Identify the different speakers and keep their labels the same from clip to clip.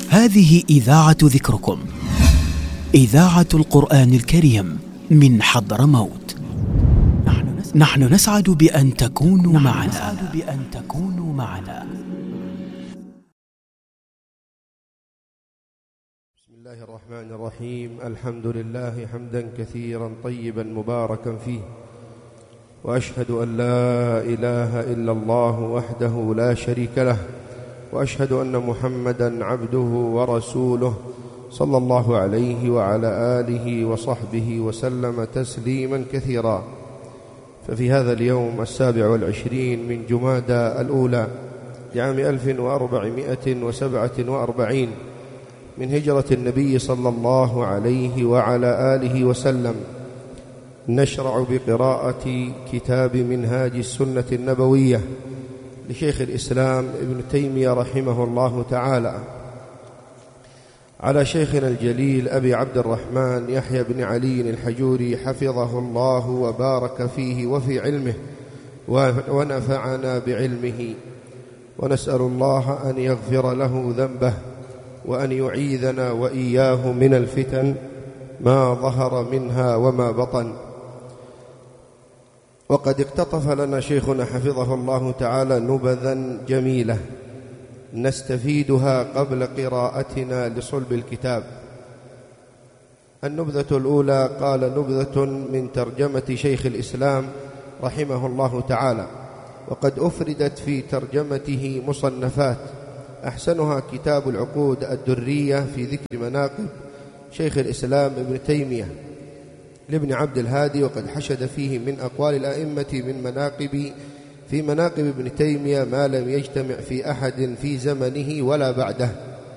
Speaker 1: هذه إذاعة ذكركم، إذاعة القرآن الكريم من حضرموت. نحن نسعد بأن تكونوا معنا.
Speaker 2: بسم الله الرحمن الرحيم. الحمد لله حمدا كثيرا طيبا مباركا فيه، وأشهد أن لا إله إلا الله وحده لا شريك له، وأشهد أن محمدا عبده ورسوله صلى الله عليه وعلى آله وصحبه وسلم تسليما كثيرا. ففي هذا اليوم 27 من جمادى الأولى لعام 1447 من هجرة النبي صلى الله عليه وعلى آله وسلم، نشرع بقراءة كتاب منهاج السنة النبوية لشيخ الإسلام ابن تيمية رحمه الله تعالى، على شيخنا الجليل أبي عبد الرحمن يحيى بن علي الحجوري حفظه الله وبارك فيه وفي علمه ونفعنا بعلمه، ونسأل الله أن يغفر له ذنبه وأن يعيذنا وإياه من الفتن ما ظهر منها وما بطن. وقد اقتطف لنا شيخنا حفظه الله تعالى نبذا جميلة نستفيدها قبل قراءتنا لصلب الكتاب. النبذة الأولى قال: نبذة من ترجمة شيخ الإسلام رحمه الله تعالى، وقد أفردت في ترجمته مصنفات، أحسنها كتاب العقود الدرية في ذكر مناقب شيخ الإسلام ابن تيمية لابن عبد الهادي، وقد حشد فيه من أقوال الأئمة في مناقب ابن تيمية ما لم يجتمع في أحد في زمنه ولا بعده.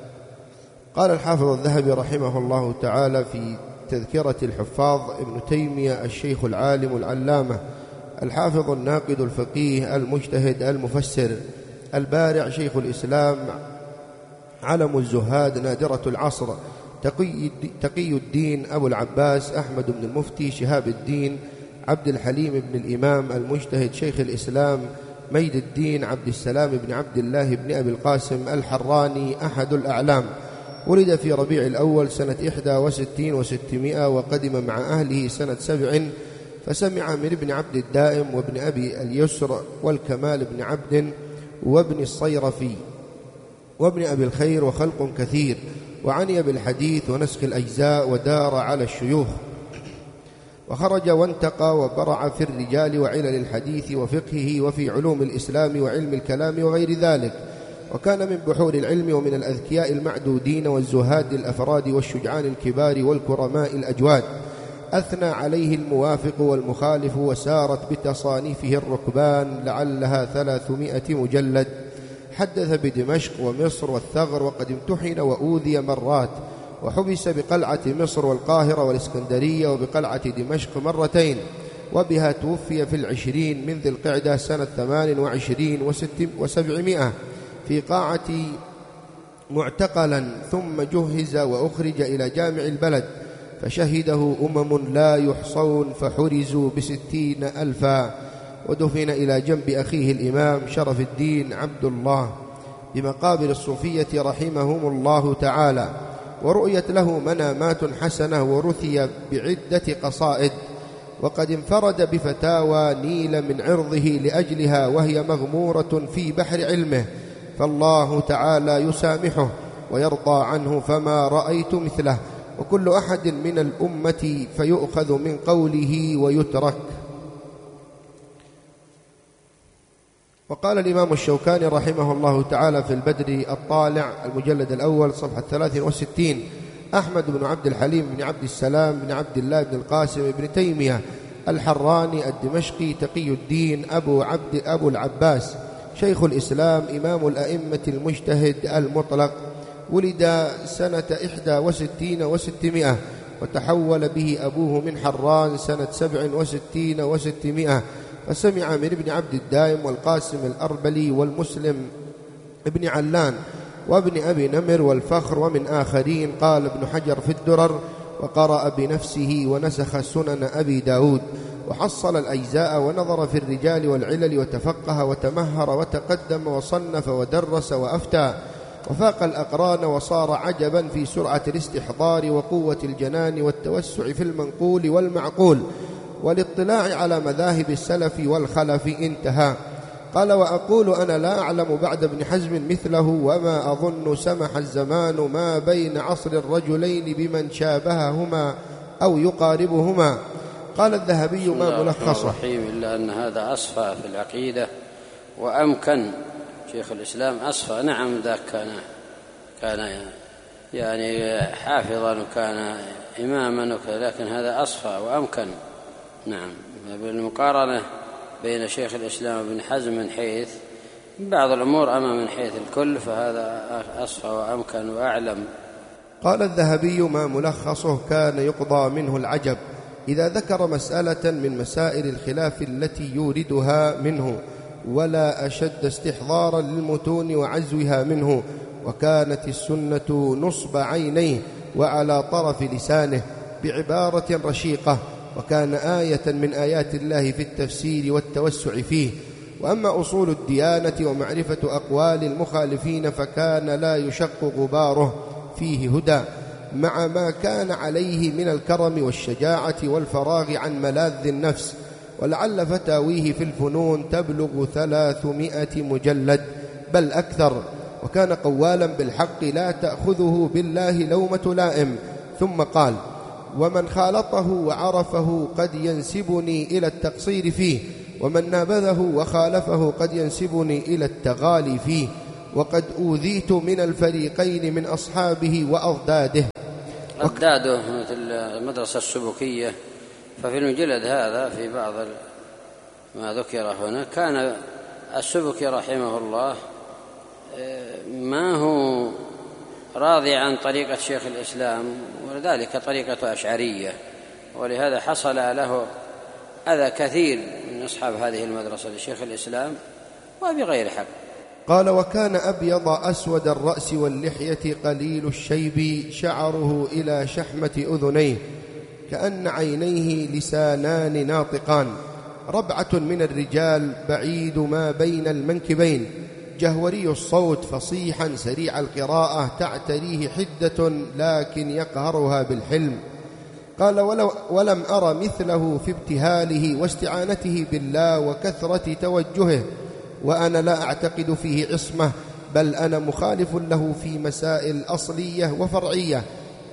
Speaker 2: قال الحافظ الذهبي رحمه الله تعالى في تذكرة الحفاظ: ابن تيمية الشيخ العالم العلامة الحافظ الناقد الفقيه المجتهد المفسر البارع، شيخ الإسلام علم الزهاد نادرة العصر، تقي الدين أبو العباس أحمد بن المفتي شهاب الدين عبد الحليم بن الإمام المجتهد، شيخ الإسلام ميد الدين عبد السلام بن عبد الله بن أبي القاسم الحراني أحد الأعلام. ولد في ربيع الأول سنة 61 و600، وقدم مع أهله سنة 7، فسمع من ابن عبد الدائم وابن أبي اليسر والكمال بن عبد وابن الصيرفي وابن أبي الخير وخلق كثير، وعني بالحديث ونسخ الأجزاء، ودار على الشيوخ، وخرج وانتقى وبرع في الرجال وعلل الحديث وفقهه وفي علوم الإسلام وعلم الكلام وغير ذلك، وكان من بحور العلم ومن الأذكياء المعدودين والزهاد الأفراد والشجعان الكبار والكرماء الأجواد. أثنى عليه الموافق والمخالف، وسارت بتصانيفه الركبان لعلها 300 مجلد. حدث بدمشق ومصر والثغر، وقد امتحن وأوذي مرات، وحبس بقلعة مصر والقاهرة والإسكندرية وبقلعة دمشق مرتين، وبها توفي في 20 من ذي القعدة سنة 28 و700 في قاعة معتقلا، ثم جهز وأخرج إلى جامع البلد، فشهده لا يحصون، فحرزوا ب60,000، ودفن إلى جنب أخيه الإمام شرف الدين عبد الله بمقابر الصوفية رحمهم الله تعالى، ورؤيت له منامات حسنة، ورثي بعدة قصائد، وقد انفرد بفتاوى نيل من عرضه لأجلها، وهي مغمورة في بحر علمه، فالله تعالى يسامحه ويرضى عنه، فما رأيت مثله، وكل أحد من الأمة فيؤخذ من قوله ويترك. وقال الإمام الشوكاني رحمه الله تعالى في البدر الطالع المجلد الأول صفحة 63: أحمد بن عبد الحليم بن عبد السلام بن عبد الله بن القاسم بن تيمية الحراني الدمشقي تقي الدين أبو العباس، شيخ الإسلام إمام الأئمة المجتهد المطلق. ولد سنة 61 و600، وتحول به أبوه من حران سنة 67 و600، فسمع من ابن عبد الدائم والقاسم الأربلي والمسلم ابن علان وابن أبي نمر والفخر ومن آخرين. قال ابن حجر في الدرر: وقرأ بنفسه ونسخ سنن أبي داود، وحصل الأجزاء، ونظر في الرجال والعلل، وتفقه وتمهر وتقدم وصنف ودرس وأفتى، وفاق الأقران وصار عجبا في سرعة الاستحضار وقوة الجنان والتوسع في المنقول والمعقول والاطلاع على مذاهب السلف والخلف. انتهى. قال: وأقول أنا لا أعلم بعد ابن حزم مثله، وما أظن سمح الزمان ما بين عصر الرجلين بمن شابههما أو يقاربهما. قال الذهبي: ما ملخصه؟
Speaker 3: إلا أن هذا أصفى في العقيدة وأمكن. شيخ الإسلام أصفى، نعم، ذاك كان يعني حافظا وكان إماما وكذا، لكن هذا أصفى وأمكن. نعم، بالمقارنة بين شيخ الإسلام وابن حزم من حيث بعض الأمور، أما من حيث الكل فهذا أصفى وأمكن وأعلم.
Speaker 2: قال الذهبي: ما ملخصه؟ كان يقضى منه العجب إذا ذكر مسألة من مسائل الخلاف التي يوردها منه، ولا أشد استحضارا للمتون وعزوها منه، وكانت السنة نصب عينيه وعلى طرف لسانه بعبارة رشيقة، وكان آية من آيات الله في التفسير والتوسع فيه. وأما أصول الديانة ومعرفة أقوال المخالفين فكان لا يشق غباره فيه هدى، مع ما كان عليه من الكرم والشجاعة والفراغ عن ملاذ النفس. ولعل فتاويه في الفنون تبلغ 300 مجلد بل أكثر، وكان قوالا بالحق لا تأخذه بالله لومة لائم. ثم قال: ومن خالطه وعرفه قد ينسبني إلى التقصير فيه، ومن نابذه وخالفه قد ينسبني إلى التغالي فيه، وقد أوذيت من الفريقين من أصحابه وأضداده.
Speaker 3: أضداده مثل المدرسة السبكية. ففي المجلد هذا في بعض ما ذكر هنا كان السبكي رحمه الله ما هو راضي عن طريقة شيخ الإسلام، ولذلك طريقة أشعرية، ولهذا حصل له أذى كثير من أصحاب هذه المدرسة لشيخ الإسلام وبغير حق.
Speaker 2: قال: وكان أبيض أسود الرأس واللحية قليل الشيب، شعره إلى شحمة أذنيه، كأن عينيه لسانان ناطقان، ربعة من الرجال بعيد ما بين المنكبين، جهوري الصوت فصيحا سريع القراءة، تعتريه حدة لكن يقهرها بالحلم. قال: ولم أر مثله في ابتهاله واستعانته بالله وكثرة توجهه، وأنا لا أعتقد فيه عصمة، بل أنا مخالف له في مسائل أصلية وفرعية،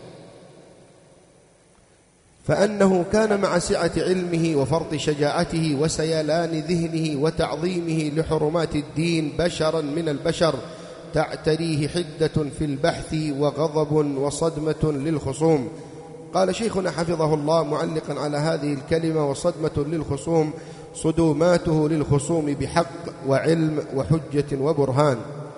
Speaker 2: فأنه كان مع سعة علمه وفرط شجاعته وسيلان ذهنه وتعظيمه لحرمات الدين بشرا من البشر، تعتريه حدة في البحث وغضب وصدمة للخصوم. قال شيخنا حفظه الله معلقا على هذه الكلمة: وصدمة للخصوم صدوماته للخصوم بحق وعلم وحجة وبرهان.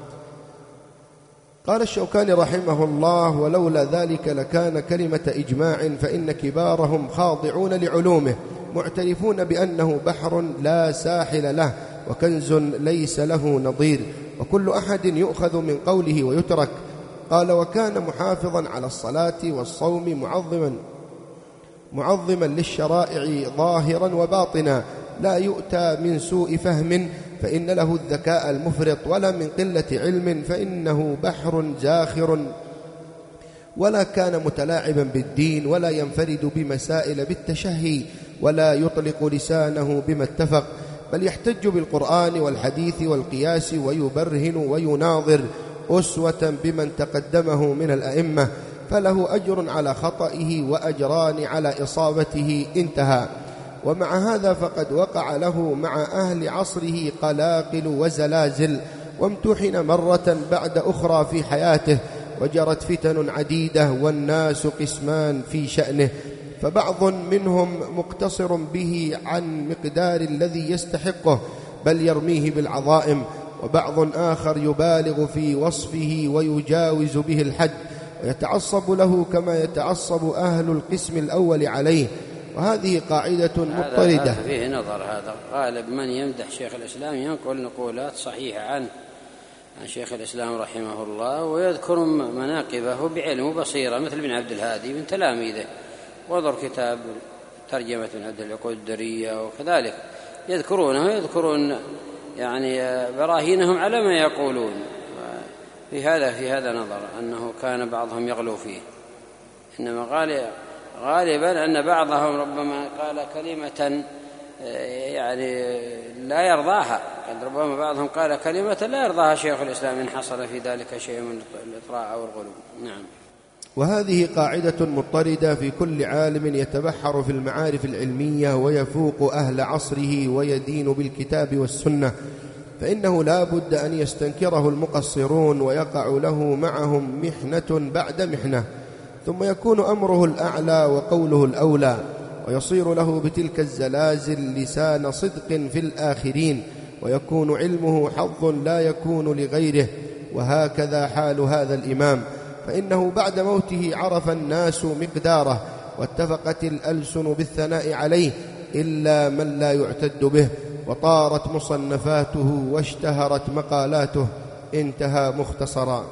Speaker 2: قال الشوكاني رحمه الله: ولولا ذلك لكان كلمة إجماع، فإن كبارهم خاضعون لعلومه معترفون بأنه بحر لا ساحل له وكنز ليس له نظير، وكل أحد يؤخذ من قوله ويترك. قال: وكان محافظا على الصلاة والصوم معظما للشرائع ظاهرا وباطنا، لا يؤتى من سوء فهم فإن له الذكاء المفرط، ولا من قلة علم فإنه بحر زاخر، ولا كان متلاعبا بالدين، ولا ينفرد بمسائل بالتشهي، ولا يطلق لسانه بما اتفق، بل يحتج بالقرآن والحديث والقياس ويبرهن ويناظر، أسوة بمن تقدمه من الأئمة، فله أجر على خطئه وأجران على إصابته. انتهى. ومع هذا فقد وقع له مع أهل عصره قلاقل وزلازل، وامتحن مرة بعد أخرى في حياته، وجرت فتن عديدة، والناس قسمان في شأنه، فبعض منهم مقتصر به عن مقدار الذي يستحقه بل يرميه بالعظائم، وبعض آخر يبالغ في وصفه ويجاوز به الحد ويتعصب له كما يتعصب أهل القسم الأول عليه، وهذه قاعدة مضطردة.
Speaker 3: هذا فيه نظر. هذا غالب من يمدح شيخ الإسلام ينقل نقولات صحيحة عن شيخ الإسلام رحمه الله، ويذكر مناقبه بعلم وبصيرة، مثل ابن عبد الهادي من تلاميذه، وانظر كتاب ترجمة ابن عبد العقود الدرية، وكذلك يذكرونه ويذكرون يعني براهينهم على ما يقولون. في هذا نظر أنه كان بعضهم يغلو فيه، إنما غالبا أن بعضهم ربما قال كلمة يعني لا يرضاها، قد ربما بعضهم قال كلمة لا يرضاها شيخ الإسلام إن حصل في ذلك شيء من الإطراء أو الغلو. نعم.
Speaker 2: وهذه قاعدة مضطردة في كل عالم يتبحر في المعارف العلمية ويفوق أهل عصره ويدين بالكتاب والسنة، فإنه لا بد أن يستنكره المقصرون ويقع له معهم محنة بعد محنة، ثم يكون أمره الأعلى وقوله الأولى، ويصير له بتلك الزلازل لسان صدق في الآخرين، ويكون علمه حظ لا يكون لغيره. وهكذا حال هذا الإمام، فإنه بعد موته عرف الناس مقداره، واتفقت الألسن بالثناء عليه إلا من لا يعتد به، وطارت مصنفاته واشتهرت مقالاته. انتهى مختصرا.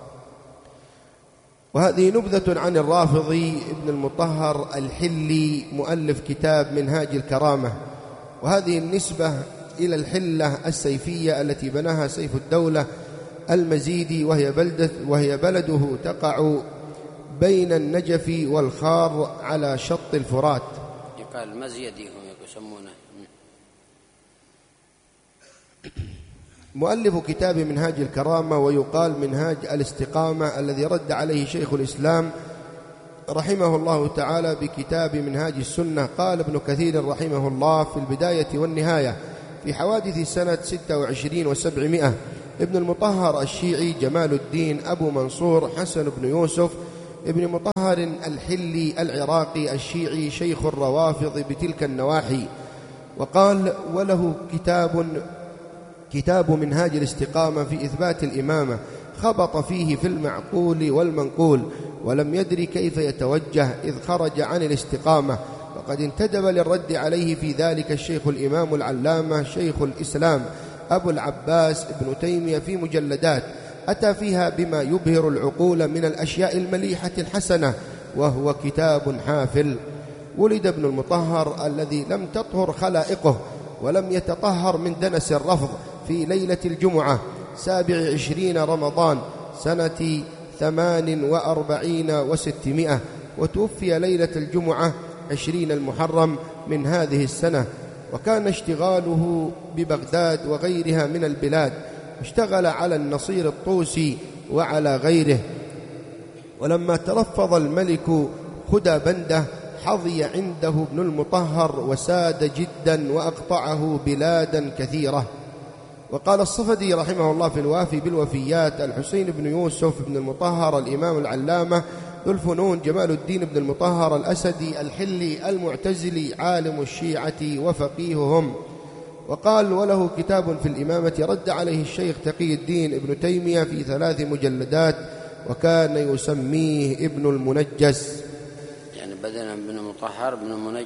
Speaker 2: وهذه نبذة عن الرافضي ابن المطهر الحلي مؤلف كتاب منهاج الكرامة. وهذه النسبة إلى الحلة السيفية التي بناها سيف الدولة المزيدي، وهي بلده تقع بين النجف والخار على شط الفرات.
Speaker 3: يقال المزيدي هم يسمونه.
Speaker 2: مؤلف كتاب منهاج الكرامة، ويقال منهاج الاستقامة، الذي رد عليه شيخ الإسلام رحمه الله تعالى بكتاب منهاج السنة. قال ابن كثير رحمه الله في البداية والنهاية في حوادث سنة 26 و700: ابن المطهر الشيعي جمال الدين أبو منصور حسن بن يوسف ابن مطهر الحلي العراقي الشيعي شيخ الروافض بتلك النواحي. وقال: وله كتاب منهاج الاستقامة في إثبات الإمامة، خبط فيه في المعقول والمنقول، ولم يدري كيف يتوجه إذ خرج عن الاستقامة، وقد انتدب للرد عليه في ذلك الشيخ الإمام العلامة شيخ الإسلام أبو العباس ابن تيمية في مجلدات أتى فيها بما يبهر العقول من الأشياء المليحة الحسنة، وهو كتاب حافل. ولد ابن المطهر الذي لم تطهر خلائقه ولم يتطهر من دنس الرفض في ليلة الجمعة 27 رمضان سنة 48 و600، وتوفي ليلة الجمعة 20 المحرم من هذه السنة. وكان اشتغاله ببغداد وغيرها من البلاد، اشتغل على النصير الطوسي وعلى غيره. ولما ترفض الملك خدى بنده حظي عنده ابن المطهر وساد جدا وأقطعه بلادا كثيرة. وقال الصفدي رحمه الله في الوافي بالوفيات: الحسين بن يوسف بن المطهر الإمام العلامة ذو الفنون جمال الدين بن المطهر الأسدي الحلي المعتزلي عالم الشيعة وفقيههم. وقال: وله كتاب في الإمامة رد عليه الشيخ تقي الدين ابن تيمية في 3 مجلدات، وكان يسميه ابن المنجس،
Speaker 3: يعني بدلا بن مطهر بن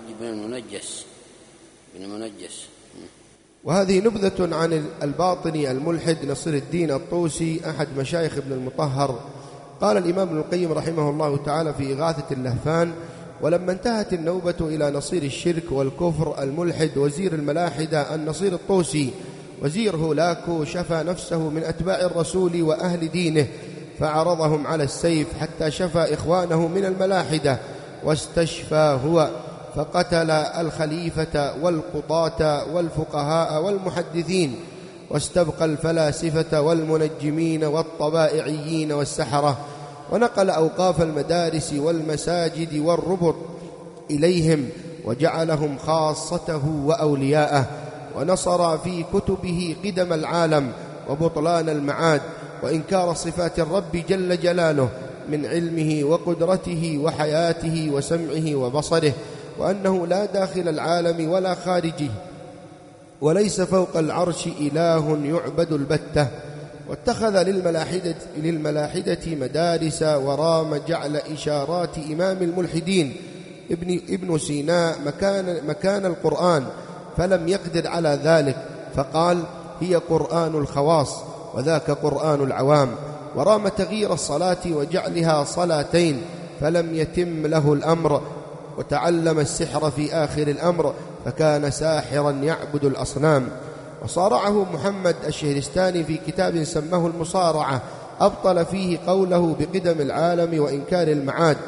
Speaker 3: المنجس.
Speaker 2: وهذه نبذة عن الباطني الملحد نصير الدين الطوسي أحد مشايخ ابن المطهر. قال الإمام ابن القيم رحمه الله تعالى في إغاثة اللهفان: ولما انتهت النوبة إلى نصير الشرك والكفر الملحد وزير الملاحدة النصير الطوسي، وزير هولاكو شفى نفسه من أتباع الرسول وأهل دينه، فعرضهم على السيف حتى شفى إخوانه من الملاحدة، واستشفى هو، فقتل الخليفة والقضاة والفقهاء والمحدثين، واستبقى الفلاسفة والمنجمين والطبائعيين والسحرة، ونقل أوقاف المدارس والمساجد والربط إليهم، وجعلهم خاصته وأولياءه، ونصر في كتبه قدم العالم وبطلان المعاد وإنكار صفات الرب جل جلاله من علمه وقدرته وحياته وسمعه وبصره، وأنه لا داخل العالم ولا خارجه، وليس فوق العرش إله يعبد البتة. واتخذ للملاحدة مدارس، ورام جعل إشارات إمام الملحدين ابن سيناء مكان القرآن، فلم يقدر على ذلك، فقال: هي قرآن الخواص وذاك قرآن العوام. ورام تغيير الصلاة وجعلها صلاتين، فلم يتم له الأمر، وتعلم السحر في آخر الأمر، فكان ساحرا يعبد الأصنام. وصارعه محمد الشهرستاني في كتاب سماه المصارعة أبطل فيه قوله بقدم العالم وإنكار المعاد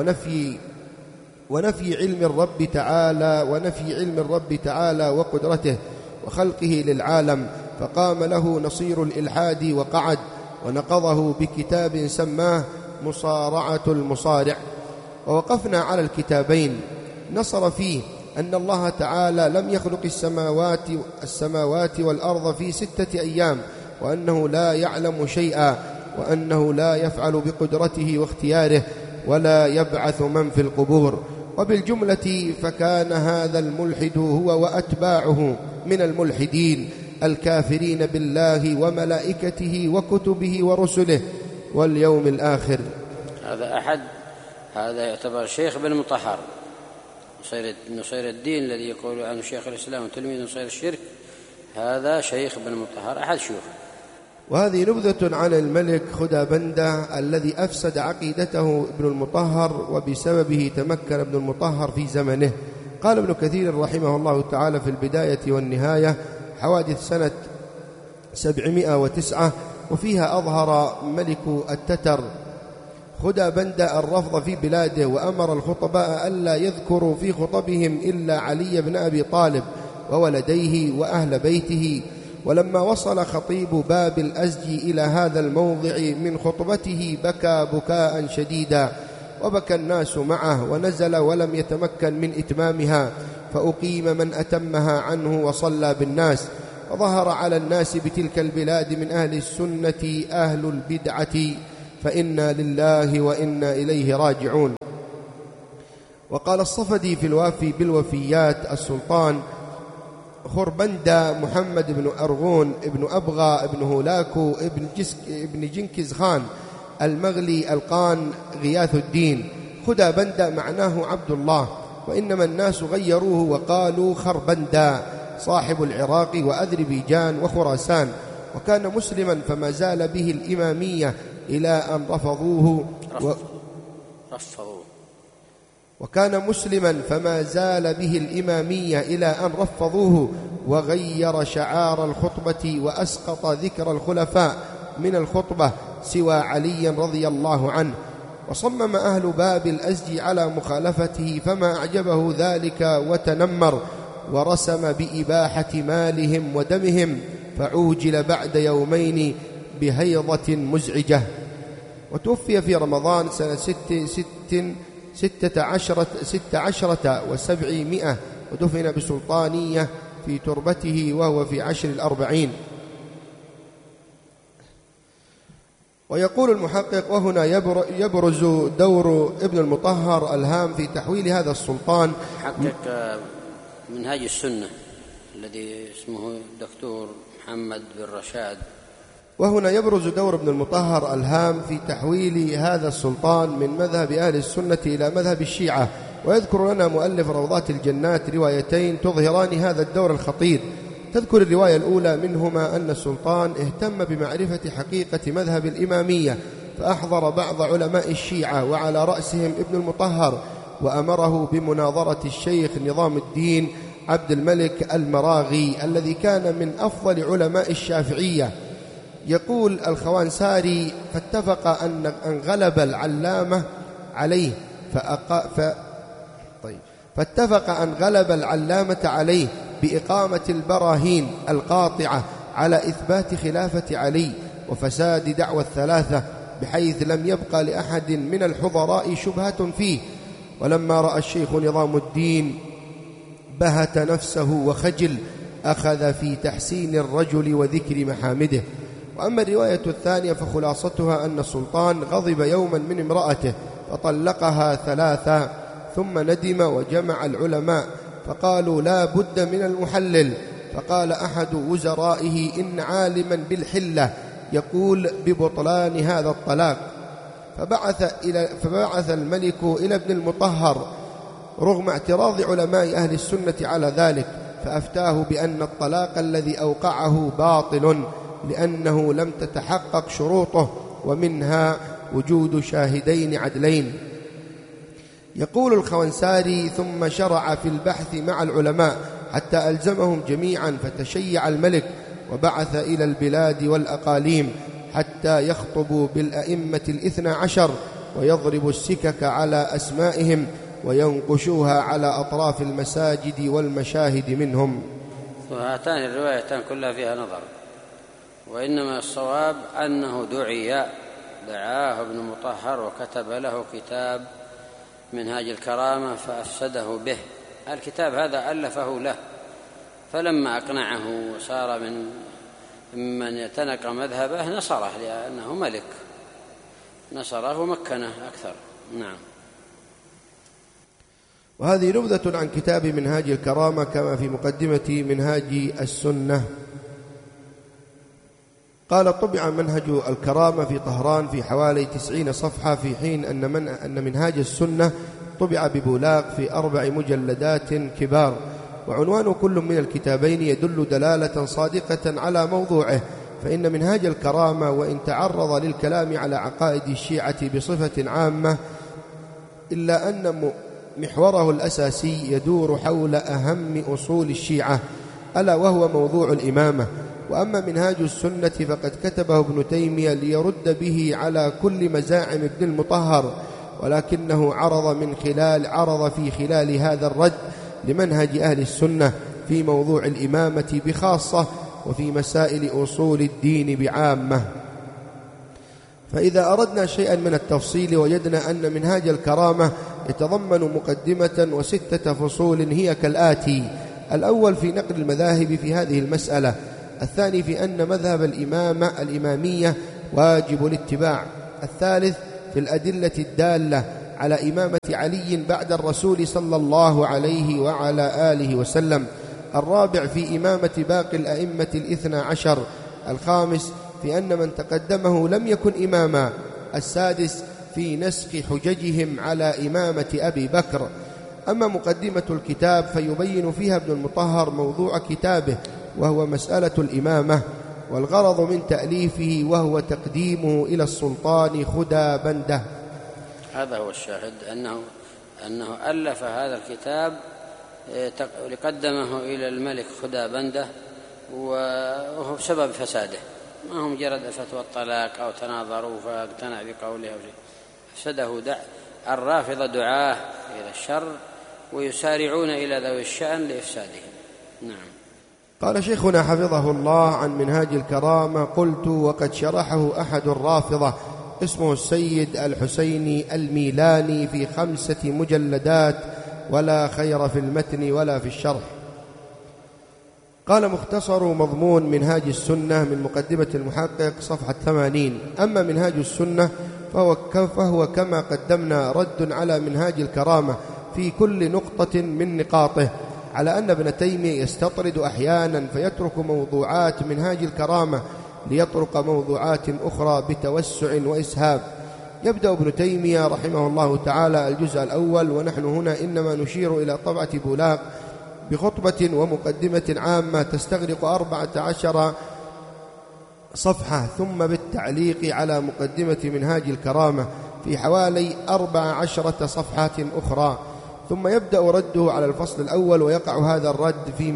Speaker 2: ونفي علم الرب تعالى وقدرته وخلقه للعالم، فقام له نصير الإلحاد وقعد، ونقضه بكتاب سماه مصارعة المصارع. ووقفنا على الكتابين نصر فيه أن الله تعالى لم يخلق السماوات والأرض في 6 أيام، وأنه لا يعلم شيئا، وأنه لا يفعل بقدرته واختياره، ولا يبعث من في القبور. وبالجملة فكان هذا الملحد هو وأتباعه من الملحدين الكافرين بالله وملائكته وكتبه ورسله واليوم الآخر.
Speaker 3: هذا يعتبر شيخ بن مطهر نصير الدين الذي يقول عنه شيخ الإسلام وتلميذ نصير الشرك، هذا شيخ بن مطهر أحد شيوخه.
Speaker 2: وهذه نبذة عن الملك خدابندة الذي أفسد عقيدته ابن المطهر، وبسببه تمكن ابن المطهر في زمنه. قال ابن كثير رحمه الله تعالى في البداية والنهاية: حوادث سنة 709، وفيها أظهر ملك التتر خدابندة الرفض في بلاده، وأمر الخطباء ألا يذكروا في خطبهم إلا علي بن أبي طالب وولديه وأهل بيته. ولما وصل خطيب باب الأزجي إلى هذا الموضع من خطبته بكى بكاء شديدا، وبكى الناس معه، ونزل ولم يتمكن من إتمامها، فأقيم من أتمها عنه وصلى بالناس. وظهر على الناس بتلك البلاد من أهل السنة أهل البدعة، فإنا لله وإنا إليه راجعون. وقال الصفدي في الوافي بالوفيات: السلطان خربندة محمد بن أرغون ابن أبغى ابن هولاكو ابن جنكز خان المغلي القان غياث الدين. خدابندة معناه عبد الله، وإنما الناس غيروه وقالوا خربندة، صاحب العراق وأذربيجان وخراسان. وكان مسلما فما زال به الإمامية إلى أن رفضوه وكان مسلما فما زال به الإمامية إلى أن رفضوه، وغير شعار الخطبة وأسقط ذكر الخلفاء من الخطبة سوى علي رضي الله عنه. وصمم أهل باب الأزج على مخالفته، فما أعجبه ذلك وتنمر، ورسم بإباحة مالهم ودمهم، فعوجل بعد يومين بهيضة مزعجة. وتوفي في رمضان سنة 16 و700، ودفن بسلطانية في تربته وهو في 10 الأربعين. ويقول المحقق: وهنا يبرز دور ابن المطهر الهام في تحويل هذا السلطان.
Speaker 3: حقق منهاج السنة الذي اسمه الدكتور محمد بن رشاد.
Speaker 2: وهنا يبرز دور ابن المطهر الهام في تحويل هذا السلطان من مذهب أهل السنة إلى مذهب الشيعة. ويذكر لنا مؤلف روضات الجنات روايتين تظهران هذا الدور الخطير. تذكر الرواية الأولى منهما أن السلطان اهتم بمعرفة حقيقة مذهب الإمامية، فأحضر بعض علماء الشيعة وعلى رأسهم ابن المطهر، وأمره بمناظرة الشيخ نظام الدين عبد الملك المراغي الذي كان من أفضل علماء الشافعية. يقول الخوانساري: فاتفق أن غلب العلامة عليه فاتفق أن غلب العلامة عليه بإقامة البراهين القاطعة على إثبات خلافة علي وفساد دعوى الثلاثة، بحيث لم يبقى لأحد من الحضراء شبهة فيه. ولما رأى الشيخ نظام الدين بهت نفسه وخجل، أخذ في تحسين الرجل وذكر محامده. وأما الرواية الثانية فخلاصتها أن السلطان غضب يوما من امرأته فطلقها 3، ثم ندم وجمع العلماء فقالوا: لا بد من المحلل. فقال أحد وزرائه: إن عالما بالحلة يقول ببطلان هذا الطلاق. فبعث الملك إلى ابن المطهر رغم اعتراض علماء أهل السنة على ذلك، فأفتاه بأن الطلاق الذي أوقعه باطل، لأنه لم تتحقق شروطه، ومنها وجود شاهدين عدلين. يقول الخوانساري: ثم شرع في البحث مع العلماء حتى ألزمهم جميعا، فتشيع الملك وبعث إلى البلاد والأقاليم حتى يخطبوا بالأئمة 12 ويضربوا السكك على أسمائهم وينقشوها على أطراف المساجد والمشاهد منهم.
Speaker 3: وهاتان الروايتان كلها فيها نظر، وإنما الصواب أنه دعاه ابن مطهر وكتب له كتاب منهاج الكرامة فأفسده به. الكتاب هذا ألفه له، فلما أقنعه وصار من يتنق مذهبه نصره، لأنه ملك، نصره ومكنه أكثر. نعم.
Speaker 2: وهذه نبذة عن كتاب منهاج الكرامة كما في مقدمة منهاج السنة. قال: طبع منهج الكرامة في طهران في حوالي 90 صفحة، في حين أن منهاج السنة طبع ببولاق في 4 مجلدات كبار، وعنوان كل من الكتابين يدل دلالة صادقة على موضوعه. فإن منهاج الكرامة وإن تعرض للكلام على عقائد الشيعة بصفة عامة، إلا أن محوره الأساسي يدور حول أهم أصول الشيعة، ألا وهو موضوع الإمامة. وأما منهاج السنة فقد كتبه ابن تيمية ليرد به على كل مزاعم ابن المطهر، ولكنه عرض في خلال هذا الرد لمنهج أهل السنة في موضوع الإمامة بخاصة، وفي مسائل أصول الدين بعامة. فإذا أردنا شيئا من التفصيل وجدنا أن منهاج الكرامة يتضمن مقدمة و6 فصول هي كالآتي: الأول في نقل المذاهب في هذه المسألة، الثاني في أن مذهب الإمامية واجب الاتباع، الثالث في الأدلة الدالة على إمامة علي بعد الرسول صلى الله عليه وعلى آله وسلم، الرابع في إمامة باقي الأئمة 12، الخامس في أن من تقدمه لم يكن إماما، السادس في نسخ حججهم على إمامة أبي بكر. أما مقدمة الكتاب فيبين فيها ابن المطهر موضوع كتابه، وهو مسألة الإمامة، والغرض من تأليفه وهو تقديمه إلى السلطان خدى بنده.
Speaker 3: هذا هو الشاهد، أنه ألف هذا الكتاب لقدمه إلى الملك خدى بنده، وهو سبب فساده، ما هم مجرد فتوى الطلاق أو تناظروا فاقتنع بقوله، أفسده الرافضة دعاه إلى الشر ويسارعون إلى ذوي الشأن لإفسادهم. نعم.
Speaker 2: قال شيخنا حفظه الله عن منهاج الكرامة: قلت: وقد شرحه أحد الرافضة اسمه السيد الحسيني الميلاني في 5 مجلدات، ولا خير في المتن ولا في الشرح. قال: مختصر مضمون منهاج السنة من مقدمة المحقق صفحة 80. أما منهاج السنة فهو كما قدمنا رد على منهاج الكرامة في كل نقطة من نقاطه، على أن ابن تيمية يستطرد أحيانا فيترك موضوعات منهاج الكرامة ليطرق موضوعات أخرى بتوسع وإسهاب. يبدأ ابن تيمية رحمه الله تعالى الجزء الأول، ونحن هنا إنما نشير إلى طبعة بولاق بخطبة ومقدمة عامة تستغرق 14 صفحة، ثم بالتعليق على مقدمة منهاج الكرامة في حوالي 14 صفحة أخرى، ثم يبدأ رده على الفصل الأول، ويقع هذا الرد في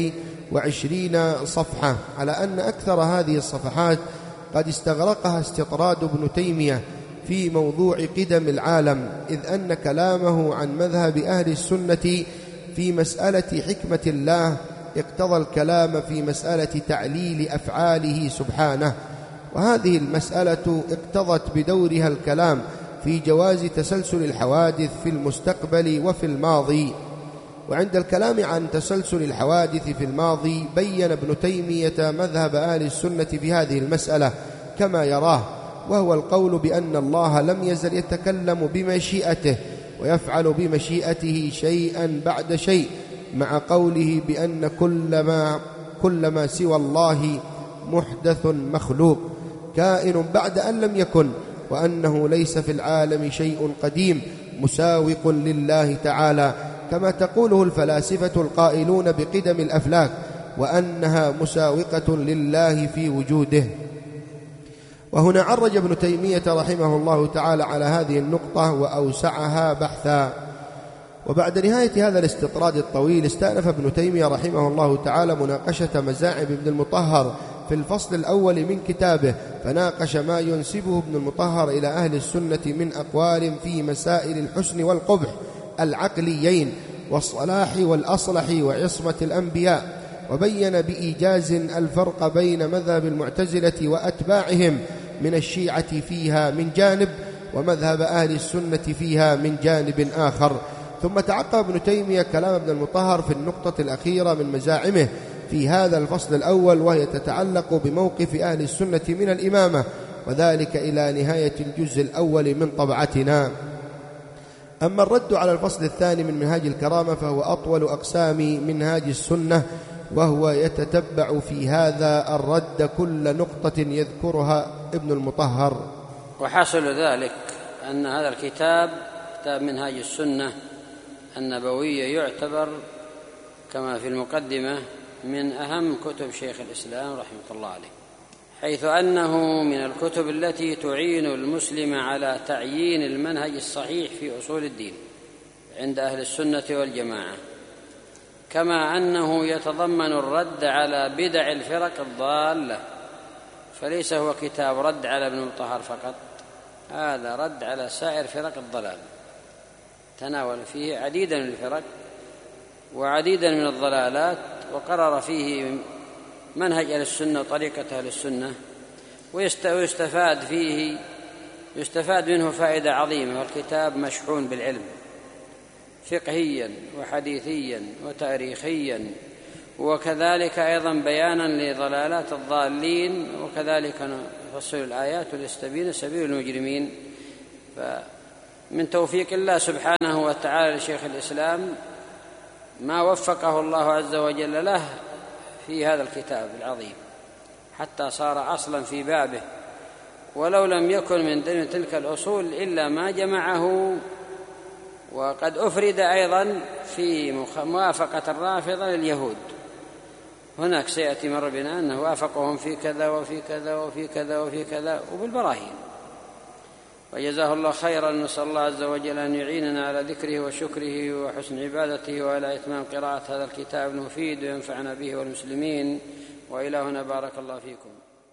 Speaker 2: 220 صفحة، على أن أكثر هذه الصفحات قد استغرقها استطراد ابن تيمية في موضوع قدم العالم، إذ أن كلامه عن مذهب أهل السنة في مسألة حكمة الله اقتضى الكلام في مسألة تعليل أفعاله سبحانه، وهذه المسألة اقتضت بدورها الكلام في جواز تسلسل الحوادث في المستقبل وفي الماضي. وعند الكلام عن تسلسل الحوادث في الماضي بين ابن تيمية مذهب أهل السنة في هذه المسألة كما يراه، وهو القول بأن الله لم يزل يتكلم بمشيئته ويفعل بمشيئته شيئا بعد شيء، مع قوله بأن كل ما سوى الله محدث مخلوق كائن بعد أن لم يكن، وأنه ليس في العالم شيء قديم مساوق لله تعالى، كما تقوله الفلاسفة القائلون بقدم الأفلاك، وأنها مساوقة لله في وجوده. وهنا عرج ابن تيمية رحمه الله تعالى على هذه النقطة وأوسعها بحثا. وبعد نهاية هذا الاستطراد الطويل استأنف ابن تيمية رحمه الله تعالى مناقشة مزاعم ابن المطهر في الفصل الأول من كتابه، فناقش ما ينسبه ابن المطهر إلى أهل السنة من أقوال في مسائل الحسن والقبح العقليين والصلاح والأصلح وعصمة الأنبياء، وبين بإيجاز الفرق بين مذهب المعتزلة وأتباعهم من الشيعة فيها من جانب، ومذهب أهل السنة فيها من جانب آخر. ثم تعقب ابن تيمية كلام ابن المطهر في النقطة الأخيرة من مزاعمه في هذا الفصل الأول، وهي تتعلق بموقف أهل السنة من الإمامة، وذلك إلى نهاية الجزء الأول من طبعتنا. أما الرد على الفصل الثاني من منهاج الكرامة فهو أطول أقسام منهاج السنة، وهو يتتبع في هذا الرد كل نقطة يذكرها ابن المطهر.
Speaker 3: وحاصل ذلك أن هذا الكتاب كتاب منهاج السنة النبوية يعتبر كما في المقدمة من أهم كتب شيخ الإسلام رحمه الله عليه، حيث أنه من الكتب التي تعين المسلم على تعيين المنهج الصحيح في أصول الدين عند أهل السنة والجماعة، كما أنه يتضمن الرد على بدع الفرق الضالة، فليس هو كتاب رد على ابن المطهر فقط، هذا رد على سائر فرق الضلال، تناول فيه عديدا من الفرق وعديدا من الضلالات، وقرر فيه منهج أهل السنة وطريقة أهل السنة، يستفاد منه فائدة عظيمة. والكتاب مشحون بالعلم فقهيا وحديثيا وتاريخيا، وكذلك أيضا بيانا لضلالات الضالين، وكذلك نفصل الآيات وليستبين سبيل المجرمين. فمن توفيق الله سبحانه وتعالى لشيخ الإسلام ما وفقه الله عز وجل له في هذا الكتاب العظيم حتى صار أصلا في بابه، ولو لم يكن من ضمن تلك الأصول إلا ما جمعه. وقد أفرد أيضا في موافقة الرافضة لليهود، هناك سيأتي مر بنا أنه وافقهم في كذا وفي كذا وفي كذا وفي كذا وبالبراهين، وجزاه الله خيرا. نسأل الله عز وجل أن يعيننا على ذكره وشكره وحسن عبادته، وعلى إتمام قراءة هذا الكتاب المفيد وينفعنا به والمسلمين. وإلى هنا بارك الله فيكم.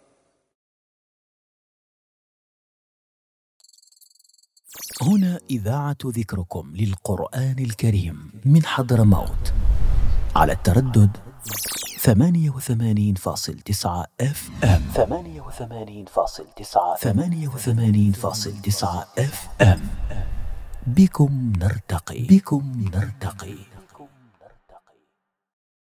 Speaker 1: هنا إذاعة ذكركم للقرآن الكريم من حضرموت على التردد 88.9 FM 88.9 FM. بكم نرتقي.